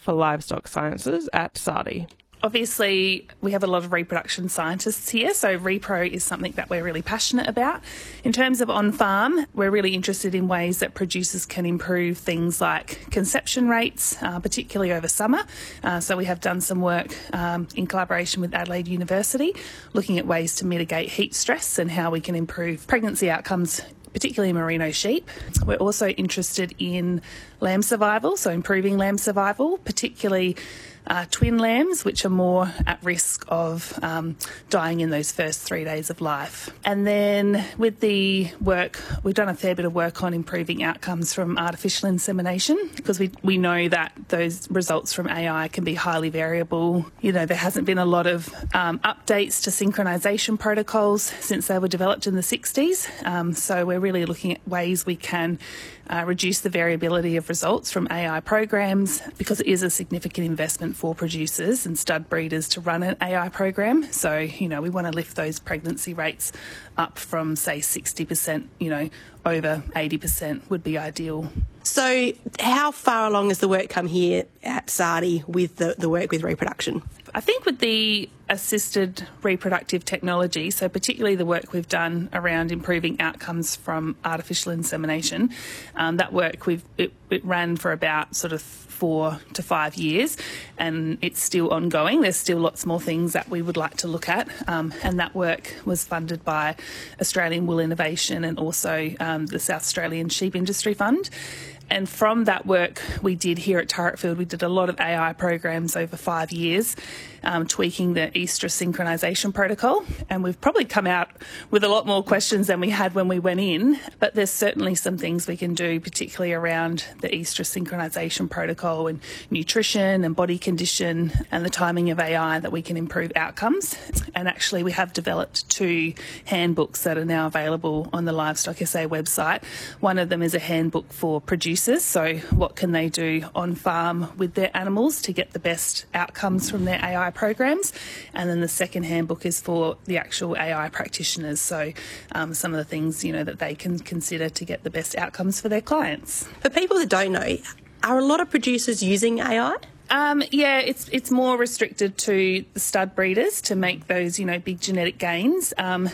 for livestock sciences at SARDI. Obviously, we have a lot of reproduction scientists here, so repro is something that we're really passionate about. In terms of on-farm, we're really interested in ways that producers can improve things like conception rates, particularly over summer. So we have done some work in collaboration with Adelaide University, looking at ways to mitigate heat stress and how we can improve pregnancy outcomes, particularly merino sheep. We're also interested in lamb survival, so improving lamb survival, particularly twin lambs, which are more at risk of dying in those first 3 days of life. And then with the work, we've done a fair bit of work on improving outcomes from artificial insemination, because we know that those results from AI can be highly variable. You know, there hasn't been a lot of updates to synchronisation protocols since they were developed in the 60s. So we're really looking at ways we can reduce the variability of results from AI programs, because it is a significant investment for producers and stud breeders to run an AI program. So, you know, we want to lift those pregnancy rates up from, say, 60%, you know, over 80% would be ideal. So how far along has the work come here at SARDI with the work with reproduction? I think with the assisted reproductive technology, so particularly the work we've done around improving outcomes from artificial insemination, that work it ran for about sort of 4 to 5 years, and it's still ongoing. There's still lots more things that we would like to look at, and that work was funded by Australian Wool Innovation and also the South Australian Sheep Industry Fund. And from that work we did here at Turretfield, we did a lot of AI programs over 5 years, tweaking the estrus synchronisation protocol. And we've probably come out with a lot more questions than we had when we went in, but there's certainly some things we can do, particularly around the estrus synchronisation protocol and nutrition and body condition and the timing of AI, that we can improve outcomes. And actually we have developed 2 handbooks that are now available on the Livestock SA website. One of them is a handbook for producers, so what can they do on farm with their animals to get the best outcomes from their AI programs, and then the second handbook is for the actual AI practitioners, so some of the things, you know, that they can consider to get the best outcomes for their clients. For people that don't know, are a lot of producers using AI? Yeah, it's more restricted to the stud breeders to make those, you know, big genetic gains.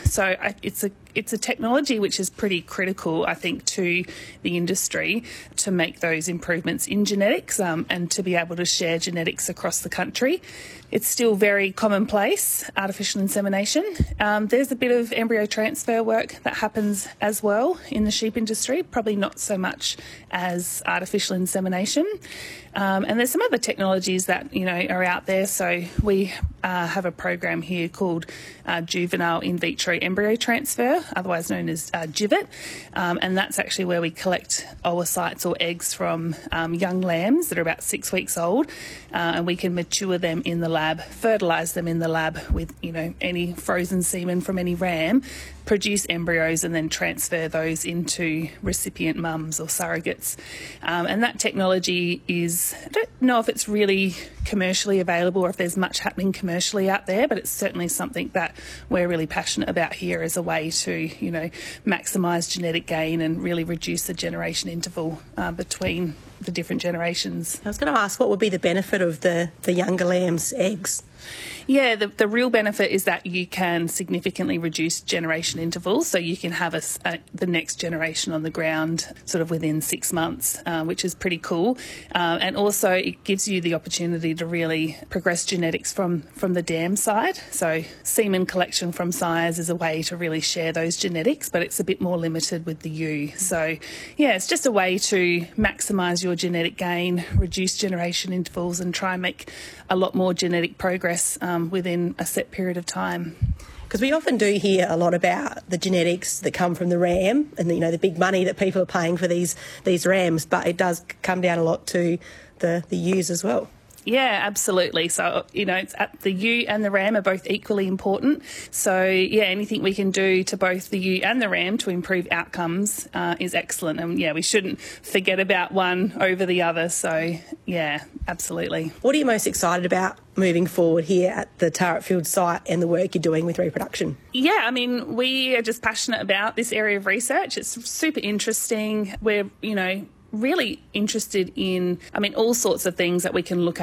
It's a technology which is pretty critical, I think, to the industry to make those improvements in genetics and to be able to share genetics across the country. It's still very commonplace, artificial insemination. There's a bit of embryo transfer work that happens as well in the sheep industry, probably not so much as artificial insemination. And there's some other technologies that, you know, are out there. So we have a program here called Juvenile In Vitro Embryo Transfer, otherwise known as GIVIT, and that's actually where we collect oocytes or eggs from young lambs that are about 6 weeks old, and we can mature them in the lab, fertilise them in the lab with, you know, any frozen semen from any ram, produce embryos and then transfer those into recipient mums or surrogates. And that technology is, I don't know if it's really commercially available or if there's much happening commercially out there, but it's certainly something that we're really passionate about here as a way to, you know, maximise genetic gain and really reduce the generation interval between the different generations. I was going to ask, what would be the benefit of the younger lamb's eggs? Yeah, the real benefit is that you can significantly reduce generation intervals, so you can have the next generation on the ground sort of within 6 months, which is pretty cool. And also it gives you the opportunity to really progress genetics from the dam side. So semen collection from sires is a way to really share those genetics, but it's a bit more limited with the ewe. So yeah, it's just a way to maximise your genetic gain, reduce generation intervals and try and make a lot more genetic progress within a set period of time. Because we often do hear a lot about the genetics that come from the ram and, you know, the big money that people are paying for these rams, but it does come down a lot to the ewes as well. Yeah, absolutely. So, you know, the ewe and the ram are both equally important. So, yeah, anything we can do to both the ewe and the ram to improve outcomes is excellent. And, yeah, we shouldn't forget about one over the other. So, yeah, absolutely. What are you most excited about moving forward here at the Turretfield site and the work you're doing with reproduction? Yeah, I mean, we are just passionate about this area of research. It's super interesting. We're, you know, really interested in, I mean, all sorts of things that we can look at